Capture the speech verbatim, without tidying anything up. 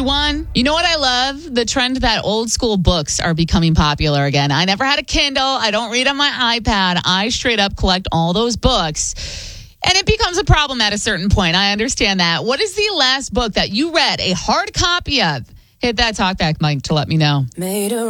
everyone. You know what I love? The trend that old school books are becoming popular again. I never had a Kindle. I don't read on my iPad. I straight up collect all those books. And it becomes a problem at a certain point. I understand that. What is the last book that you read, a hard copy of? Hit that talkback mic to let me know. Made a